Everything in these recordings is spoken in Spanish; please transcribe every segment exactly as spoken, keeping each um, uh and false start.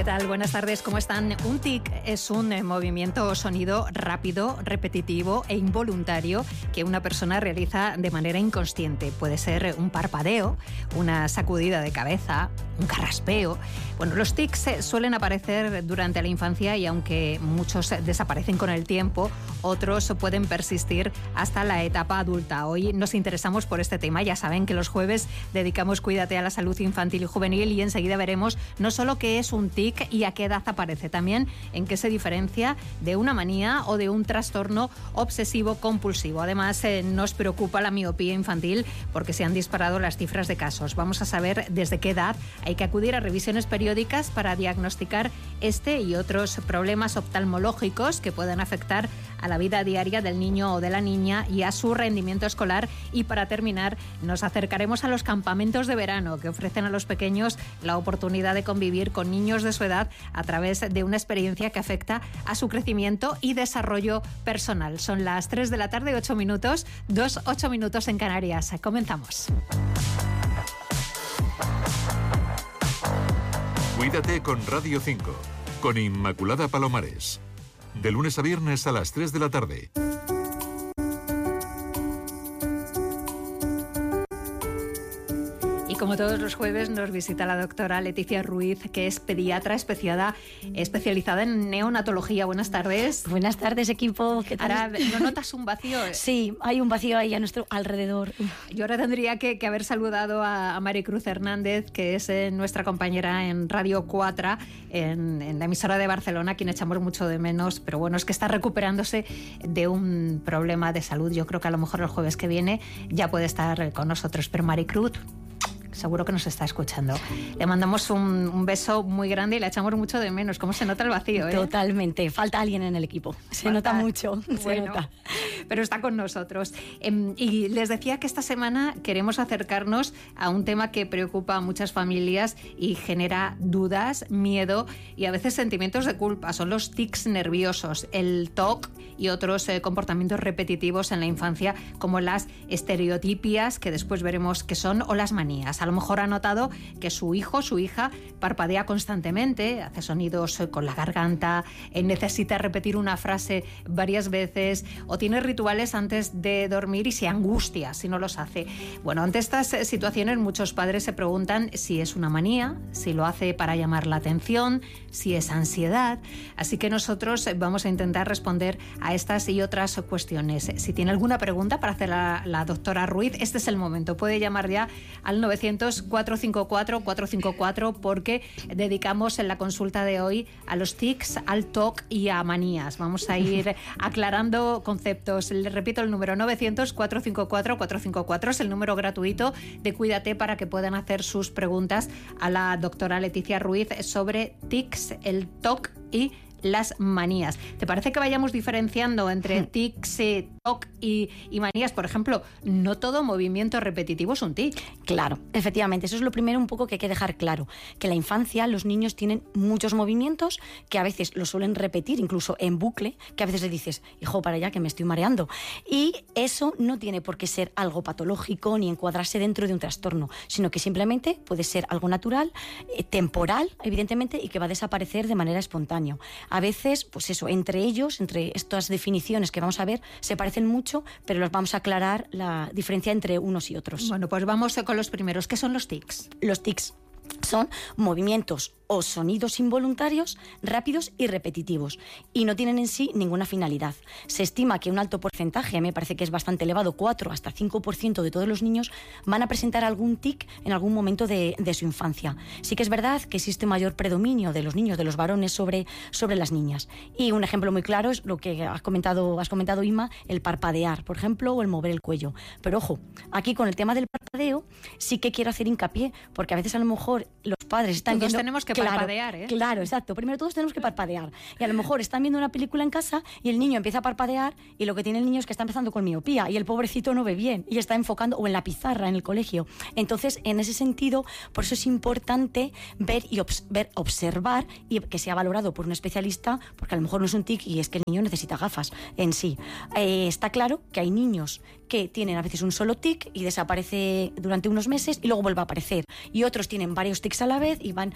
¿Qué tal? Buenas tardes, ¿cómo están? Un tic es un eh, movimiento o sonido rápido, repetitivo e involuntario que una persona realiza de manera inconsciente. Puede ser un parpadeo, una sacudida de cabeza, un carraspeo. Bueno, los tics eh, suelen aparecer durante la infancia y aunque muchos desaparecen con el tiempo, otros pueden persistir hasta la etapa adulta. Hoy nos interesamos por este tema. Ya saben que los jueves dedicamos Cuídate a la salud infantil y juvenil y enseguida veremos no solo qué es un tic y a qué edad aparece, también en qué se diferencia de una manía o de un trastorno obsesivo compulsivo. Además, eh, nos preocupa la miopía infantil porque se han disparado las cifras de casos. Vamos a saber desde qué edad hay que acudir a revisiones periódicas para diagnosticar este y otros problemas oftalmológicos que puedan afectar a la vida diaria del niño o de la niña y a su rendimiento escolar. Y para terminar, nos acercaremos a los campamentos de verano que ofrecen a los pequeños la oportunidad de convivir con niños de su edad a través de una experiencia que afecta a su crecimiento y desarrollo personal. Son las tres de la tarde, ocho minutos, dos, ocho minutos en Canarias. Comenzamos. Cuídate con Radio cinco, con Inmaculada Palomares. De lunes a viernes a las tres de la tarde. Y como todos los jueves nos visita la doctora Leticia Ruiz, que es pediatra especializada, especializada en neonatología. Buenas tardes. Buenas tardes, equipo. ¿Qué tal? Ahora, ¿no notas un vacío? Sí, hay un vacío ahí a nuestro alrededor. Yo ahora tendría que, que haber saludado a, a Maricruz Hernández, que es eh, nuestra compañera en Radio cuatro, en, en la emisora de Barcelona, a quien echamos mucho de menos, pero bueno, es que está recuperándose de un problema de salud. Yo creo que a lo mejor el jueves que viene ya puede estar con nosotros, pero Maricruz seguro que nos está escuchando. Le mandamos un, un beso muy grande y le echamos mucho de menos. ¿Cómo se nota el vacío? ¿eh? Totalmente. Falta alguien en el equipo. Se Falta, nota mucho. Bueno, se nota. Pero está con nosotros. Eh, y les decía que esta semana queremos acercarnos a un tema que preocupa a muchas familias y genera dudas, miedo y a veces sentimientos de culpa. Son los tics nerviosos, el T O C y otros eh, comportamientos repetitivos en la infancia, como las estereotipias, que después veremos qué son, o las manías. A lo mejor ha notado que su hijo, su hija, parpadea constantemente, hace sonidos con la garganta, eh, necesita repetir una frase varias veces o tiene rituales antes de dormir y se angustia si no los hace. Bueno, ante estas situaciones muchos padres se preguntan si es una manía, si lo hace para llamar la atención, si es ansiedad. Así que nosotros vamos a intentar responder a estas y otras cuestiones. Si tiene alguna pregunta para hacer la, la doctora Ruiz, este es el momento. Puede llamar ya al novecientos, cuatrocientos cincuenta y cuatro, cuatrocientos cincuenta y cuatro porque dedicamos en la consulta de hoy a los tics, al T O C y a manías. Vamos a ir aclarando conceptos. Les repito el número novecientos, cuatrocientos cincuenta y cuatro, cuatrocientos cincuenta y cuatro, es el número gratuito de Cuídate para que puedan hacer sus preguntas a la doctora Leticia Ruiz sobre tics, el T O C y las manías. ¿Te parece que vayamos diferenciando entre tics, eh, T O C y, y manías? Por ejemplo, no todo movimiento repetitivo es un tic. Claro, efectivamente. Eso es lo primero un poco que hay que dejar claro. Que en la infancia los niños tienen muchos movimientos que a veces los suelen repetir, incluso en bucle, que a veces le dices, hijo, para allá que me estoy mareando. Y eso no tiene por qué ser algo patológico ni encuadrarse dentro de un trastorno, sino que simplemente puede ser algo natural, eh, temporal, evidentemente, y que va a desaparecer de manera espontánea. A veces, pues eso, entre ellos, entre estas definiciones que vamos a ver, se parecen mucho, pero los vamos a aclarar la diferencia entre unos y otros. Bueno, pues vamos con los primeros. ¿Qué son los tics? Los tics son movimientos o sonidos involuntarios, rápidos y repetitivos, y no tienen en sí ninguna finalidad. Se estima que un alto porcentaje, me parece que es bastante elevado, cuatro hasta cinco por ciento de todos los niños van a presentar algún tic en algún momento de, de su infancia. Sí que es verdad que existe mayor predominio de los niños, de los varones, sobre, sobre las niñas. Y un ejemplo muy claro es lo que has comentado, has comentado, Inma, el parpadear, por ejemplo, o el mover el cuello. Pero ojo, aquí con el tema del parpadeo sí que quiero hacer hincapié, porque a veces a lo mejor los padres están Todos viendo... tenemos que claro, parpadear, ¿eh? Claro, exacto. Primero todos tenemos que parpadear. Y a lo mejor están viendo una película en casa y el niño empieza a parpadear y lo que tiene el niño es que está empezando con miopía y el pobrecito no ve bien y está enfocando, o en la pizarra en el colegio. Entonces, en ese sentido, por eso es importante ver y obs- ver, observar y que sea valorado por un especialista, porque a lo mejor no es un tic y es que el niño necesita gafas en sí. Eh, está claro que hay niños que tienen a veces un solo tic y desaparece durante unos meses y luego vuelve a aparecer. Y otros tienen varios tics a la vez y van desapareciendo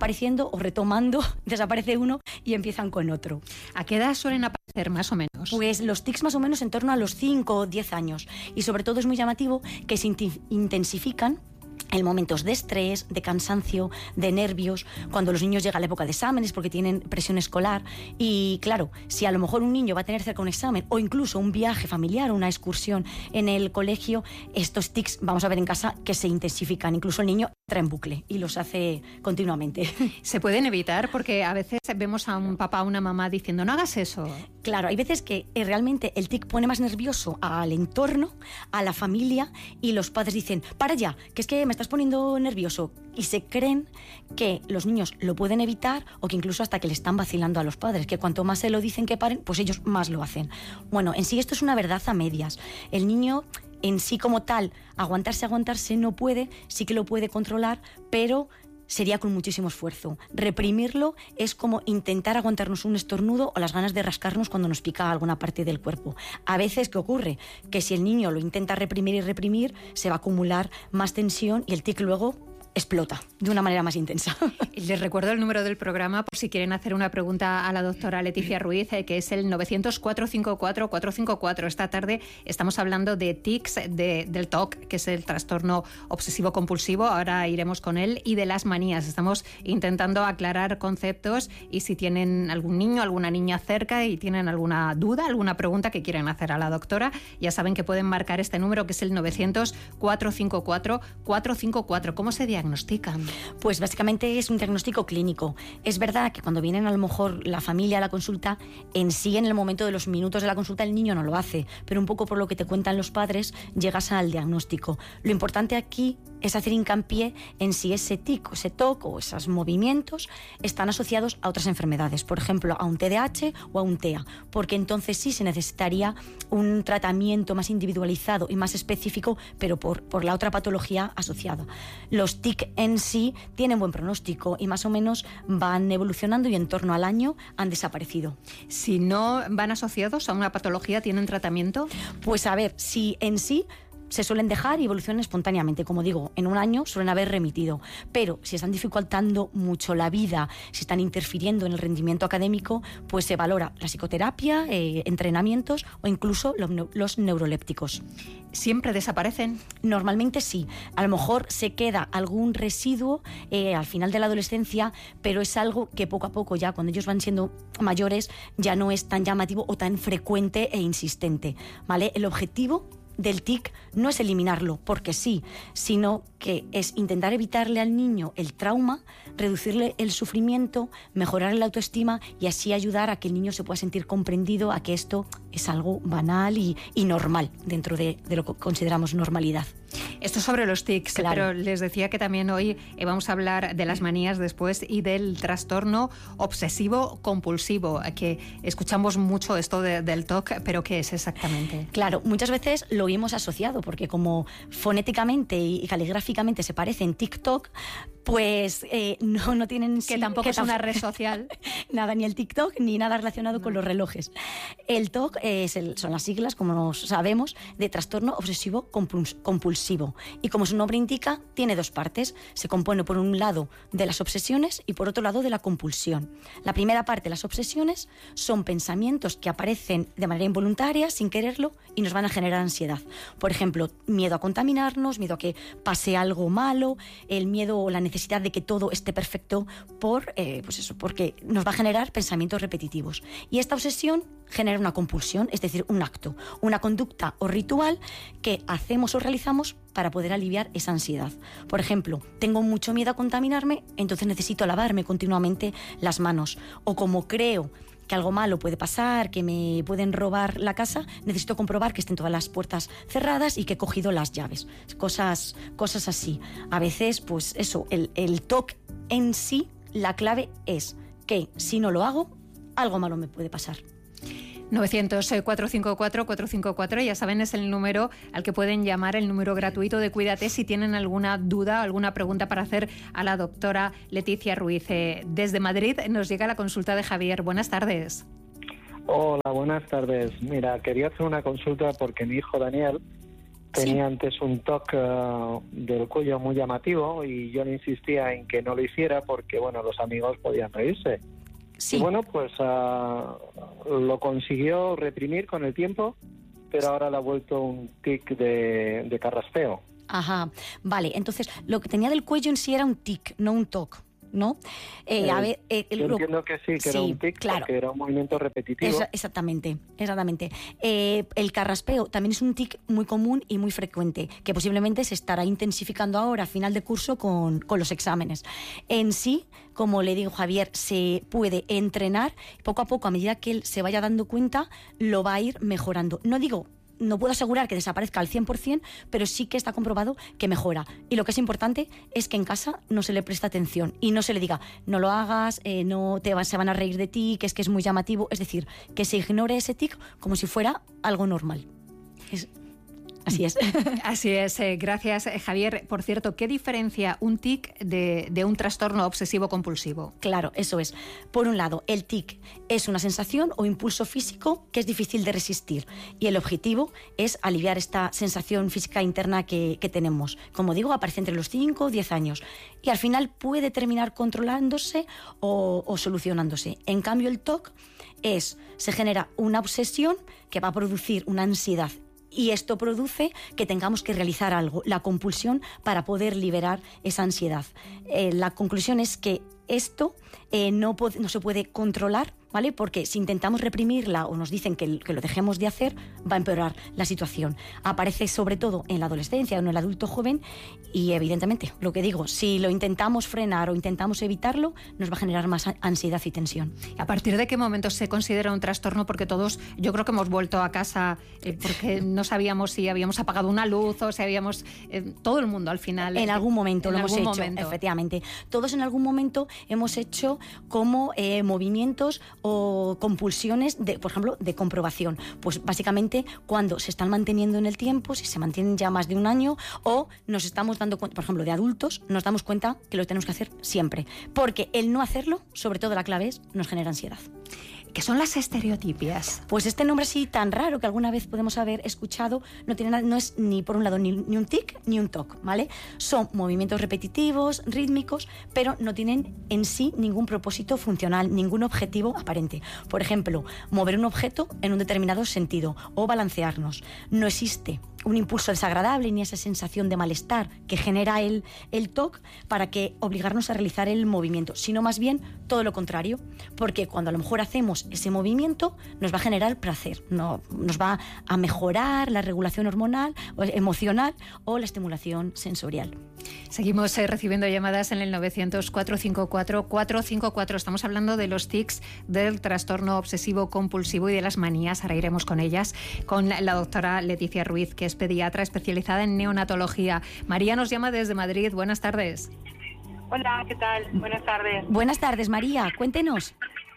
apareciendo o retomando, desaparece uno y empiezan con otro. ¿A qué edad suelen aparecer más o menos? Pues los tics más o menos en torno a los cinco o diez años. Y sobre todo es muy llamativo que se intensifican en momentos de estrés, de cansancio, de nervios, cuando los niños llegan a la época de exámenes porque tienen presión escolar. Y claro, si a lo mejor un niño va a tener cerca un examen o incluso un viaje familiar o una excursión en el colegio, estos tics, vamos a ver en casa, que se intensifican. Incluso el niño entra en bucle y los hace continuamente. ¿Se pueden evitar? Porque a veces vemos a un papá o una mamá diciendo, no hagas eso. Claro, hay veces que realmente el tic pone más nervioso al entorno, a la familia, y los padres dicen, para ya, que es que me estás poniendo nervioso, y se creen que los niños lo pueden evitar o que incluso hasta que le están vacilando a los padres, que cuanto más se lo dicen que paren, pues ellos más lo hacen. Bueno, en sí esto es una verdad a medias. El niño en sí como tal, aguantarse, aguantarse no puede, sí que lo puede controlar, pero sería con muchísimo esfuerzo. Reprimirlo es como intentar aguantarnos un estornudo o las ganas de rascarnos cuando nos pica alguna parte del cuerpo. A veces, ¿qué ocurre? Que si el niño lo intenta reprimir y reprimir, se va a acumular más tensión y el tic luego explota de una manera más intensa. Les recuerdo el número del programa por si quieren hacer una pregunta a la doctora Leticia Ruiz, que es el novecientos, cuatrocientos cincuenta y cuatro, cuatrocientos cincuenta y cuatro. Esta tarde estamos hablando de tics, de, del T O C, que es el trastorno obsesivo compulsivo, ahora iremos con él, y de las manías. Estamos intentando aclarar conceptos y si tienen algún niño, alguna niña cerca y tienen alguna duda, alguna pregunta que quieren hacer a la doctora, ya saben que pueden marcar este número que es el novecientos, cuatrocientos cincuenta y cuatro, cuatrocientos cincuenta y cuatro. ¿Cómo se diagnostican? Pues básicamente es un diagnóstico clínico. Es verdad que cuando vienen a lo mejor la familia a la consulta, en sí en el momento de los minutos de la consulta el niño no lo hace, pero un poco por lo que te cuentan los padres llegas al diagnóstico. Lo importante aquí es hacer hincapié en si ese tic o ese T O C o esos movimientos están asociados a otras enfermedades, por ejemplo a un T D A H o a un T E A, porque entonces sí se necesitaría un tratamiento más individualizado y más específico, pero por, por la otra patología asociada. Los tic en sí tienen buen pronóstico y más o menos van evolucionando y en torno al año han desaparecido. Si no van asociados a una patología, ¿tienen tratamiento? Pues a ver, si en sí se suelen dejar y evolucionan espontáneamente. Como digo, en un año suelen haber remitido. Pero si están dificultando mucho la vida, si están interfiriendo en el rendimiento académico, pues se valora la psicoterapia, eh, entrenamientos o incluso los, los neurolépticos. ¿Siempre desaparecen? Normalmente sí. A lo mejor se queda algún residuo eh, al final de la adolescencia, pero es algo que poco a poco, ya cuando ellos van siendo mayores, ya no es tan llamativo o tan frecuente e insistente, ¿vale? El objetivo del tic no es eliminarlo porque sí, sino que es intentar evitarle al niño el trauma, reducirle el sufrimiento, mejorar la autoestima y así ayudar a que el niño se pueda sentir comprendido, a que esto es algo banal y, y normal dentro de, de lo que consideramos normalidad. Esto sobre los tics, claro. Pero les decía que también hoy eh, vamos a hablar de las manías después y del trastorno obsesivo compulsivo, que escuchamos mucho esto de, del T O C, pero ¿qué es exactamente? Claro, muchas veces lo hemos asociado porque como fonéticamente y caligráficamente se parecen TikTok, pues eh, no, no tienen... Que sí, tampoco que es una red social. Nada, ni el TikTok ni nada relacionado no. con los relojes. El T O C es el, son las siglas, como sabemos, de trastorno obsesivo compulsivo. Y como su nombre indica, tiene dos partes. Se compone por un lado de las obsesiones y por otro lado de la compulsión. La primera parte, las obsesiones, son pensamientos que aparecen de manera involuntaria, sin quererlo, y nos van a generar ansiedad. Por ejemplo, miedo a contaminarnos, miedo a que pase algo malo, el miedo o la necesidad de que todo esté perfecto por, eh, pues eso, porque nos va a generar pensamientos repetitivos. Y esta obsesión genera una compulsión, es decir, un acto, una conducta o ritual que hacemos o realizamos para poder aliviar esa ansiedad. Por ejemplo, tengo mucho miedo a contaminarme, entonces necesito lavarme continuamente las manos. O como creo que algo malo puede pasar, que me pueden robar la casa, necesito comprobar que estén todas las puertas cerradas y que he cogido las llaves. Cosas, cosas así. A veces, pues eso, el, el T O C en sí, la clave es que si no lo hago, algo malo me puede pasar. novecientos, cuatrocientos cincuenta y cuatro, cuatrocientos cincuenta y cuatro, ya saben, es el número al que pueden llamar, el número gratuito de Cuídate si tienen alguna duda, alguna pregunta para hacer a la doctora Leticia Ruiz. Desde Madrid nos llega la consulta de Javier. Buenas tardes. Hola, buenas tardes. Mira, quería hacer una consulta porque mi hijo Daniel tenía Sí. antes un toque uh, del cuello muy llamativo y yo le insistía en que no lo hiciera porque, bueno, los amigos podían reírse. Sí. Y bueno, pues uh, lo consiguió reprimir con el tiempo, pero ahora le ha vuelto un tic de, de carraspeo. Ajá, vale. Entonces, lo que tenía del cuello en sí era un tic, no un toc, ¿no? Eh, Eh, a ver, eh, Yo lo- entiendo que sí, que era sí, un tic, claro. porque era un movimiento repetitivo. Esa- exactamente, exactamente. Eh, el carraspeo también es un tic muy común y muy frecuente, que posiblemente se estará intensificando ahora a final de curso con, con los exámenes. En sí, como le digo Javier, se puede entrenar poco a poco, a medida que él se vaya dando cuenta, lo va a ir mejorando. No digo... No puedo asegurar que desaparezca al cien por ciento, pero sí que está comprobado que mejora. Y lo que es importante es que en casa no se le preste atención y no se le diga, no lo hagas, eh, no te va- se van a reír de ti, que es que es muy llamativo. Es decir, que se ignore ese tic como si fuera algo normal. Es- así es. Así es, eh, gracias eh, Javier. Por cierto, ¿qué diferencia un tic de, de un trastorno obsesivo compulsivo? Claro, eso es. Por un lado, el tic es una sensación o impulso físico que es difícil de resistir y el objetivo es aliviar esta sensación física interna que, que tenemos. Como digo, aparece entre los cinco o diez años y al final puede terminar controlándose o, o solucionándose. En cambio, el TOC es, se genera una obsesión que va a producir una ansiedad. Y esto produce que tengamos que realizar algo, la compulsión, para poder liberar esa ansiedad. Eh, la conclusión es que esto eh, no, pod- no se puede controlar, ¿vale? Porque si intentamos reprimirla o nos dicen que, que lo dejemos de hacer, va a empeorar la situación. Aparece sobre todo en la adolescencia o en el adulto joven y evidentemente, lo que digo, si lo intentamos frenar o intentamos evitarlo, nos va a generar más a- ansiedad y tensión. ¿A partir de qué momento se considera un trastorno? Porque todos, yo creo que hemos vuelto a casa eh, porque no sabíamos si habíamos apagado una luz o si habíamos... eh, todo el mundo al final... En eh, algún momento en lo hemos algún hecho, momento. efectivamente. Todos en algún momento hemos hecho como eh, movimientos o compulsiones, de, por ejemplo, de comprobación. Pues básicamente cuando se están manteniendo en el tiempo, si se mantienen ya más de un año, o nos estamos dando cuenta, por ejemplo, de adultos, nos damos cuenta que lo tenemos que hacer siempre. Porque el no hacerlo, sobre todo la clave es, nos genera ansiedad. ¿Qué son las estereotipias? Pues este nombre así tan raro que alguna vez podemos haber escuchado no tiene nada, no es ni por un lado ni, ni un tic ni un toc, ¿vale? Son movimientos repetitivos, rítmicos, pero no tienen en sí ningún propósito funcional, ningún objetivo aparente. Por ejemplo, mover un objeto en un determinado sentido o balancearnos. No existe un impulso desagradable ni esa sensación de malestar que genera el, el toc para que obligarnos a realizar el movimiento, sino más bien todo lo contrario, porque cuando a lo mejor hacemos ese movimiento nos va a generar placer, no, nos va a mejorar la regulación hormonal o emocional o la estimulación sensorial. Seguimos eh, recibiendo llamadas en el novecientos, cuatrocientos cincuenta y cuatro, cuatrocientos cincuenta y cuatro. Estamos hablando de los tics, del trastorno obsesivo compulsivo y de las manías. Ahora iremos con ellas, con la doctora Leticia Ruiz, que es pediatra especializada en neonatología. María nos llama desde Madrid. Buenas tardes. Hola, ¿qué tal? Buenas tardes. Buenas tardes, María. Cuéntenos.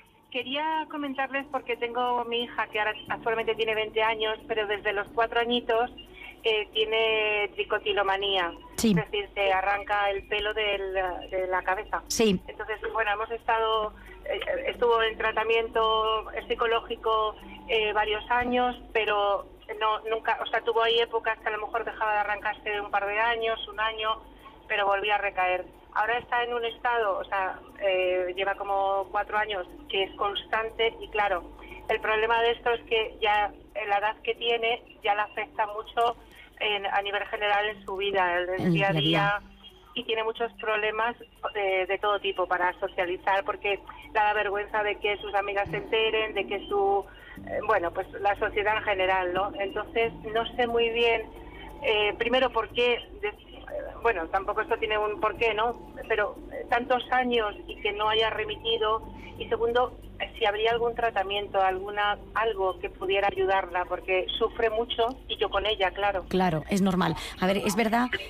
Quería comentarles porque tengo mi hija que ahora actualmente tiene veinte años, pero desde los cuatro añitos eh, tiene tricotilomanía. Sí. Es decir, se arranca el pelo del, de la cabeza. Sí. Entonces, bueno, hemos estado, eh, estuvo en tratamiento psicológico eh, varios años, pero no nunca, o sea, tuvo ahí épocas que a lo mejor dejaba de arrancarse un par de años, un año, pero volvía a recaer. Ahora está en un estado, o sea, eh, lleva como cuatro años, que es constante y claro, el problema de esto es que ya en la edad que tiene ya le afecta mucho en, a nivel general en su vida, en el día a día, y tiene muchos problemas de, de todo tipo para socializar, porque le da vergüenza de que sus amigas se enteren, de que su, eh, bueno, pues la sociedad en general, ¿no? Entonces, no sé muy bien, eh, primero, por qué... De, bueno, tampoco esto tiene un porqué, ¿no? Pero tantos años y que no haya remitido. Y segundo, si habría algún tratamiento, alguna algo que pudiera ayudarla, porque sufre mucho y yo con ella, claro. Claro, es normal. A ver, es verdad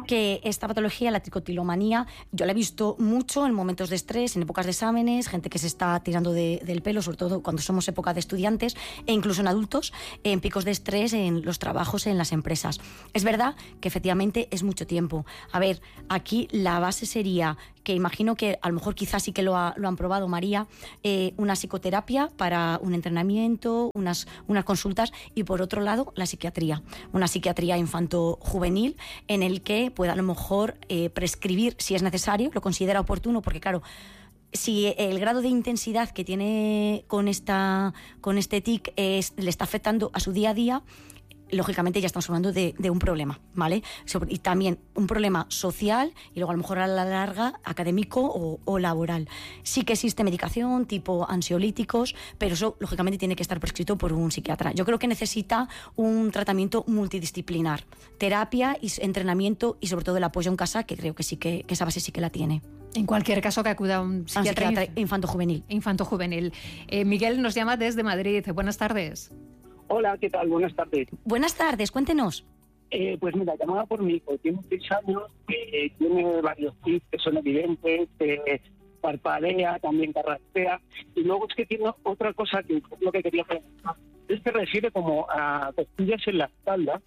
que esta patología, la tricotilomanía, yo la he visto mucho en momentos de estrés, en épocas de exámenes, gente que se está tirando de, del pelo, sobre todo cuando somos época de estudiantes, e incluso en adultos, en picos de estrés en los trabajos, en las empresas. Es verdad que efectivamente es mucho tiempo. A ver, aquí la base sería que imagino que a lo mejor quizás sí que lo, ha, lo han probado, María, eh, una psicoterapia para un entrenamiento, unas, unas consultas, y por otro lado la psiquiatría, una psiquiatría infanto-juvenil en el que pueda a lo mejor eh, prescribir, si es necesario, lo considera oportuno, porque claro, si el grado de intensidad que tiene con, esta, con este tic es, le está afectando a su día a día, lógicamente ya estamos hablando de, de un problema, ¿vale? Y también un problema social y luego a lo mejor a la larga académico o, o laboral. Sí que existe medicación tipo ansiolíticos, pero eso lógicamente tiene que estar prescrito por un psiquiatra. Yo creo que necesita un tratamiento multidisciplinar, terapia y entrenamiento y sobre todo el apoyo en casa, que creo que sí que, que esa base sí que la tiene. En cualquier caso, que acuda a un psiquiatra, a un psiquiatra infanto-juvenil. Infanto-juvenil. Eh, Miguel nos llama desde Madrid. Buenas tardes. Hola, ¿qué tal? Buenas tardes. Buenas tardes, cuéntenos. Eh, pues mira, llamaba por mi hijo, tiene seis años, eh, tiene varios tics que son evidentes, eh, parpadea, también carraspea, y luego es que tiene otra cosa que es lo que quería preguntar. Es que refiere como a costillas en la espalda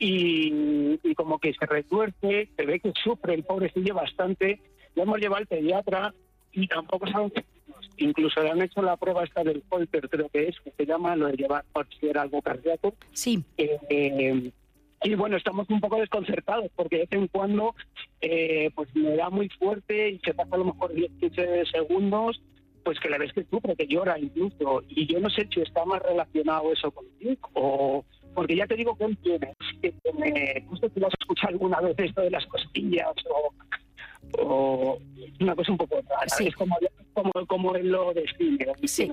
y, y como que se retuerce, se ve que sufre el pobrecillo bastante. Lo hemos llevado al pediatra y tampoco saben qué. Incluso le han hecho la prueba esta del Holter, creo que es, que se llama, lo de llevar por si era algo cardíaco. Sí. Eh, eh, y bueno, estamos un poco desconcertados porque de vez en cuando eh, pues me da muy fuerte y se pasa a lo mejor diez a quince segundos, pues que le ves que sufre, que llora incluso. Y yo no sé si está más relacionado eso con tic o... Porque ya te digo que él tiene, que tiene, no sé si lo has escuchado alguna vez esto de las costillas o... o una cosa un poco rara, sí. Es como, como, como él lo describe, sí.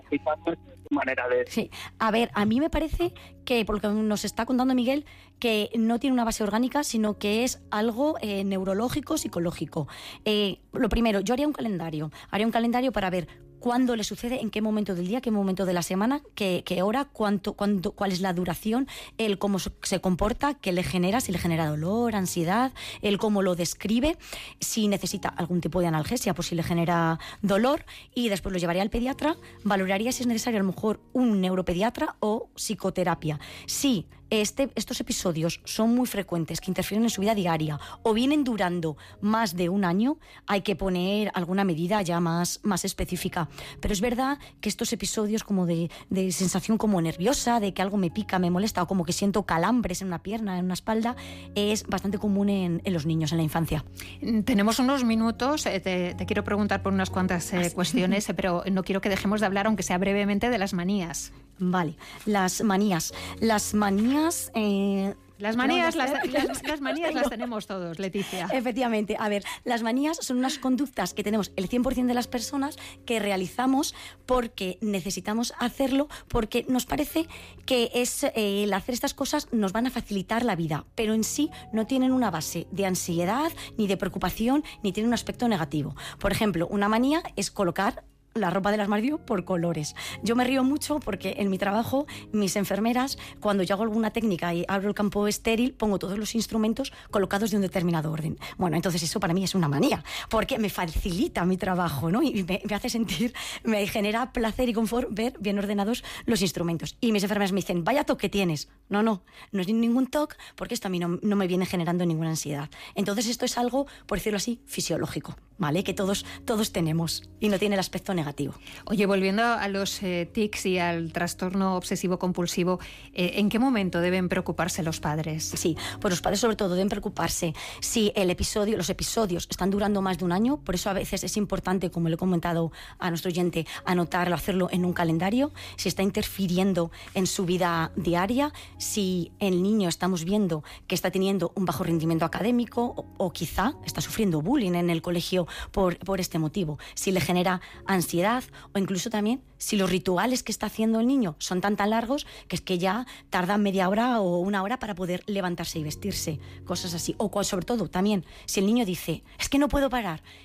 Su manera de... Sí, a ver, a mí me parece que, por lo que nos está contando Miguel, que no tiene una base orgánica, sino que es algo eh, neurológico, psicológico. Eh, lo primero, yo haría un calendario, haría un calendario para ver cuándo le sucede, en qué momento del día, qué momento de la semana, qué, qué hora, cuánto, cuánto, cuál es la duración, el cómo se comporta, qué le genera, si le genera dolor, ansiedad, el cómo lo describe, si necesita algún tipo de analgesia, pues si le genera dolor, y después lo llevaría al pediatra, valoraría si es necesario a lo mejor un neuropediatra o psicoterapia. Si Este, estos episodios son muy frecuentes, que interfieren en su vida diaria o vienen durando más de un año, hay que poner alguna medida ya más, más específica. Pero es verdad que estos episodios como de, de sensación como nerviosa, de que algo me pica, me molesta, o como que siento calambres en una pierna, en una espalda, es bastante común en, en los niños, en la infancia. Tenemos unos minutos, eh, te, te quiero preguntar por unas cuantas eh, cuestiones, eh, pero no quiero que dejemos de hablar, aunque sea brevemente, de las manías. Vale, las manías. Las manías... Eh, Las manías, las, las, las manías las tenemos todos, Leticia. Efectivamente. A ver, las manías son unas conductas que tenemos el cien por ciento de las personas que realizamos porque necesitamos hacerlo, porque nos parece que es, eh, el hacer estas cosas nos van a facilitar la vida, pero en sí no tienen una base de ansiedad, ni de preocupación, ni tienen un aspecto negativo. Por ejemplo, una manía es colocar la ropa del armario por colores. Yo me río mucho porque en mi trabajo, mis enfermeras, cuando yo hago alguna técnica y abro el campo estéril, pongo todos los instrumentos colocados de un determinado orden. Bueno, entonces eso para mí es una manía, porque me facilita mi trabajo, ¿no? Y me, me hace sentir, me genera placer y confort ver bien ordenados los instrumentos. Y mis enfermeras me dicen, vaya toque tienes. No, no, no es ningún toque, porque esto a mí no, no me viene generando ninguna ansiedad. Entonces esto es algo, por decirlo así, fisiológico, ¿vale? Que todos, todos tenemos y no tiene el aspecto negativo. Negativo. Oye, volviendo a los eh, tics y al trastorno obsesivo-compulsivo, eh, ¿en qué momento deben preocuparse los padres? Sí, pues los padres sobre todo deben preocuparse si el episodio, los episodios están durando más de un año. Por eso a veces es importante, como le he comentado a nuestro oyente, anotarlo, hacerlo en un calendario, si está interfiriendo en su vida diaria, si el niño estamos viendo que está teniendo un bajo rendimiento académico o, o quizá está sufriendo bullying en el colegio por, por este motivo, si le genera ansiedad, o incluso también si los rituales que está haciendo el niño son tan tan largos que es que ya tardan media hora o una hora para poder levantarse y vestirse, cosas así. O sobre todo también si el niño dice, es que no puedo parar,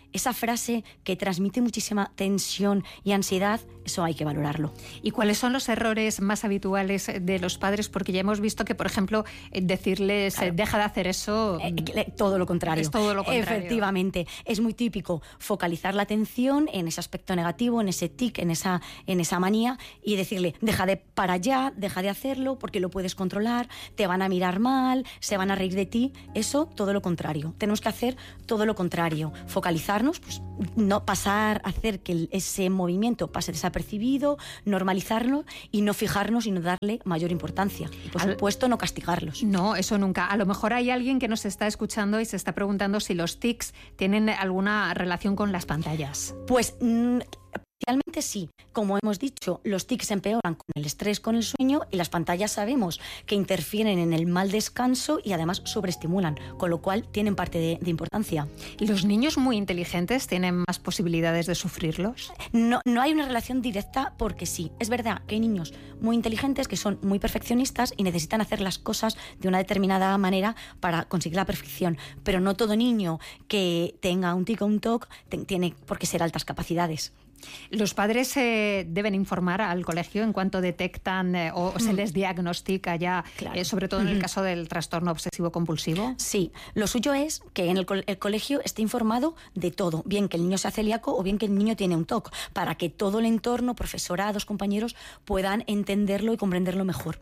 esa frase que transmite muchísima tensión y ansiedad, eso hay que valorarlo. ¿Y cuáles son los errores más habituales de los padres? Porque ya hemos visto que, por ejemplo, decirles claro. deja de hacer eso... Eh, todo lo contrario. Es todo lo contrario. Efectivamente. Es muy típico focalizar la atención en ese aspecto negativo, en ese tic, en esa, en esa manía y decirle, deja de para allá, deja de hacerlo porque lo puedes controlar, te van a mirar mal, se van a reír de ti. Eso, todo lo contrario. Tenemos que hacer todo lo contrario. Focalizarnos, pues no pasar, hacer que ese movimiento pase desapercibido, normalizarlo y no fijarnos y no darle mayor importancia. Y por Al... supuesto, no castigarlos. No, eso nunca. A lo mejor hay alguien que nos está escuchando y se está preguntando si los tics tienen alguna relación con las pantallas. Pues... Mmm, Realmente sí, como hemos dicho, los tics empeoran con el estrés, con el sueño y las pantallas sabemos que interfieren en el mal descanso y además sobreestimulan, con lo cual tienen parte de, de importancia. ¿Los niños muy inteligentes tienen más posibilidades de sufrirlos? No, no hay una relación directa porque sí. Es verdad que hay niños muy inteligentes que son muy perfeccionistas y necesitan hacer las cosas de una determinada manera para conseguir la perfección, pero no todo niño que tenga un tic o un toc tiene por qué ser altas capacidades. ¿Los padres eh, deben informar al colegio en cuanto detectan eh, o mm. se les diagnostica ya, claro. eh, sobre todo en el caso del trastorno obsesivo-compulsivo? Sí, lo suyo es que en el, co- el colegio esté informado de todo, bien que el niño sea celíaco o bien que el niño tiene un TOC, para que todo el entorno, profesorados, compañeros, puedan entenderlo y comprenderlo mejor.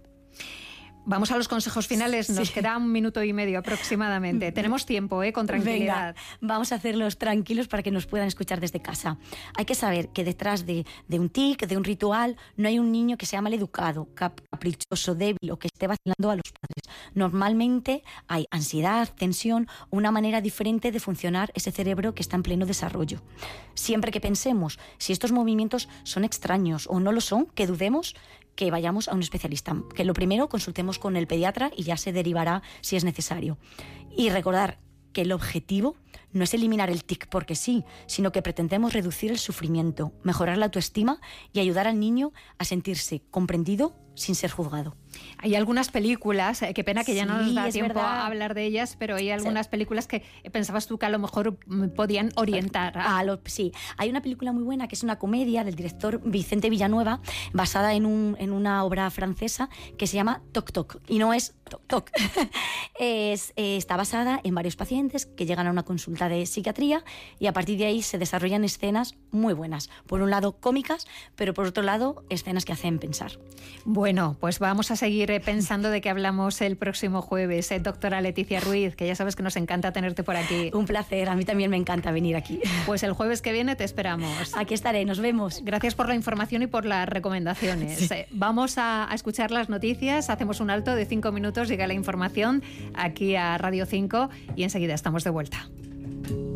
Vamos a los consejos finales, nos sí. queda un minuto y medio aproximadamente. Tenemos tiempo, ¿eh? Con tranquilidad. Venga, vamos a hacerlos tranquilos para que nos puedan escuchar desde casa. Hay que saber que detrás de, de un tic, de un ritual, no hay un niño que sea maleducado, caprichoso, débil o que esté vacilando a los padres. Normalmente hay ansiedad, tensión, una manera diferente de funcionar ese cerebro que está en pleno desarrollo. Siempre que pensemos si estos movimientos son extraños o no lo son, que dudemos, que vayamos a un especialista, que lo primero consultemos con el pediatra y ya se derivará si es necesario. Y recordar que el objetivo no es eliminar el tic porque sí, sino que pretendemos reducir el sufrimiento, mejorar la autoestima y ayudar al niño a sentirse comprendido sin ser juzgado. Hay algunas películas, eh, qué pena que ya sí, no nos da tiempo verdad. a hablar de ellas, pero hay algunas sí. películas que pensabas tú que a lo mejor podían orientar. A... A lo, sí, hay una película muy buena que es una comedia del director Vicente Villanueva, basada en, un, en una obra francesa que se llama Toc Toc, y no es Toc Toc. es, eh, está basada en varios pacientes que llegan a una consulta de psiquiatría y a partir de ahí se desarrollan escenas muy buenas. Por un lado cómicas, pero por otro lado escenas que hacen pensar. Bueno, pues vamos a seguir pensando de qué hablamos el próximo jueves. Eh, doctora Leticia Ruiz, que ya sabes que nos encanta tenerte por aquí. Un placer, a mí también me encanta venir aquí. Pues el jueves que viene te esperamos. Aquí estaré, nos vemos. Gracias por la información y por las recomendaciones. Sí. Eh, vamos a, a escuchar las noticias, hacemos un alto de cinco minutos, llega la información aquí a Radio cinco y enseguida estamos de vuelta.